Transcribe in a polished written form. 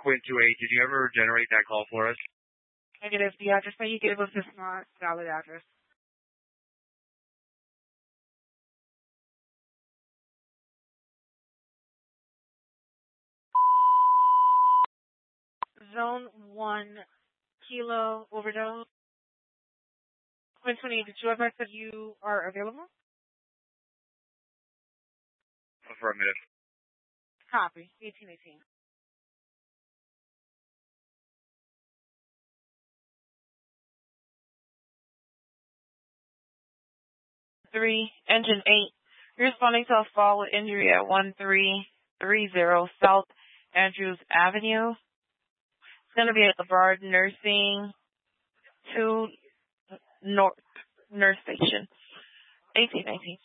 Quint 28. Did you ever generate that call for us? Negative. The address that you gave us is not valid address. Zone 1, Kilo Overdose. Quint 28, did you ever say you are available? Affirmative. Copy. 1818. Engine 8. You're responding to a fall with injury at 1330 South Andrews Avenue. It's going to be at the Bard Nursing 2 North Nurse Station. 1819.